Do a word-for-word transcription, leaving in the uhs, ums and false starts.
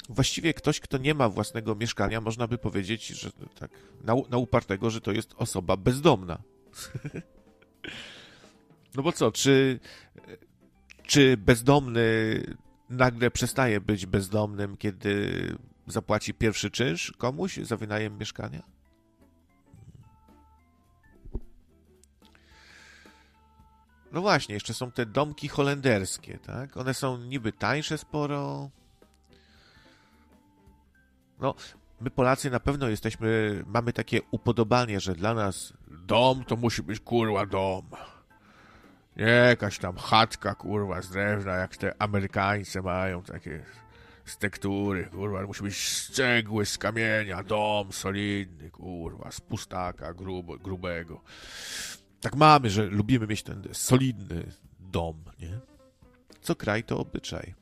właściwie ktoś, kto nie ma własnego mieszkania, można by powiedzieć, że tak, na, na upartego, że to jest osoba bezdomna. No bo co, czy, czy bezdomny nagle przestaje być bezdomnym, kiedy zapłaci pierwszy czynsz komuś za wynajem mieszkania? No właśnie, jeszcze są te domki holenderskie, tak? One są niby tańsze sporo. No, my Polacy na pewno jesteśmy, mamy takie upodobanie, że dla nas dom to musi być kurwa dom. Nie jakaś tam chatka kurwa z drewna, jak te Amerykańcy mają takie z tektury, kurwa, musi być z cegły, z kamienia, dom solidny, kurwa, z pustaka grubo, grubego. Tak mamy, że lubimy mieć ten solidny dom, nie? Co kraj to obyczaj.